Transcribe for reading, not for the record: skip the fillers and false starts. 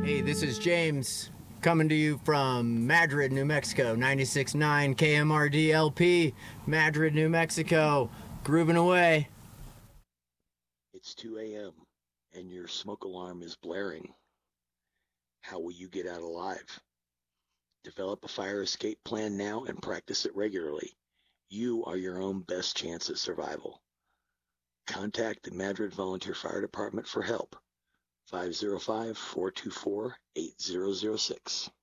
Hey, this is James coming to you from Madrid, New Mexico, 96.9 KMRD LP, Madrid, New Mexico, grooving away. It's 2 a.m. and your smoke alarm is blaring. How will you get out alive? Develop a fire escape plan now and practice it regularly. You are your own best chance at survival. Contact the Madrid Volunteer Fire Department for help. 505-424-8006.